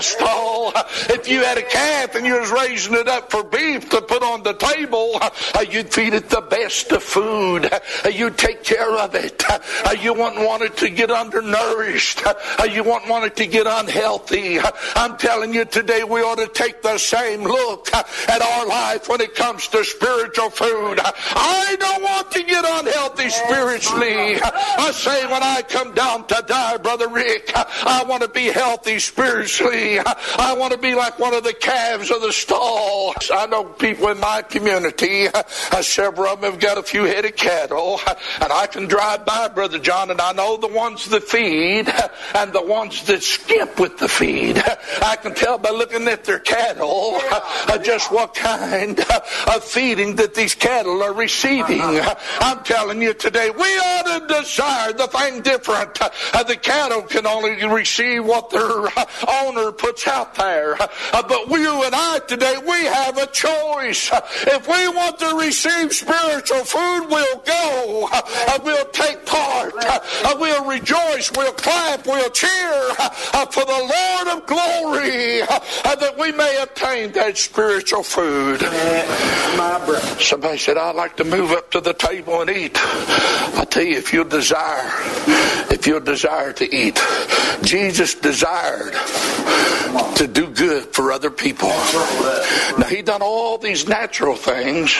stall. If you had a calf and you was raising it up for beef to put on the table, you'd feed it the best of food. You'd take care of it. You wouldn't want it to get undernourished. You wouldn't want it to get unhealthy. I'm telling you today, we ought to take the same look at our life when it comes to spiritual food. I don't want to get unhealthy spiritually. I say when I come down to die, Brother Rick, I want to be healthy spiritually. I want to be like one of the calves of the stall. I know people in my community, several of them have got a few head of cattle, and I can drive by, Brother John, and I know the ones that feed and the ones that skip with the feed. I can tell by looking at their cattle just what kind of feeding that these cattle are receiving. I'm telling you today, we ought to desire the thing different. The cattle can only receive what their owner puts out there. But you and I today, we have a choice. If we want to receive spiritual food, we'll go. We'll take part. We'll rejoice. We'll clap. We'll cheer for the Lord of glory, that we may obtain that spiritual food. Somebody said, I'd like to move up to the table and eat. I tell you, if you'll desire to eat, Jesus desired to do good for other people. Now, he done all these natural things